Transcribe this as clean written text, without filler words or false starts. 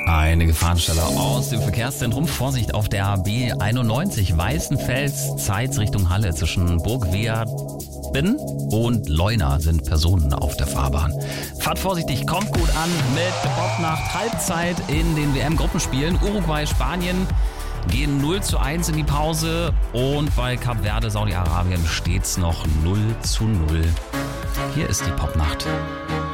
Eine Gefahrenstelle aus dem Verkehrszentrum. Vorsicht auf der B91 Weißenfels, Zeitz Richtung Halle. Zwischen Burgwerden und Leuna sind Personen auf der Fahrbahn. Fahrt vorsichtig, kommt gut an mit Bob nach Halbzeit in den WM-Gruppenspielen. Uruguay, Spanien gehen 0:1 in die Pause und bei Kap Verde, Saudi-Arabien steht's noch 0:0. Hier ist die Popnacht.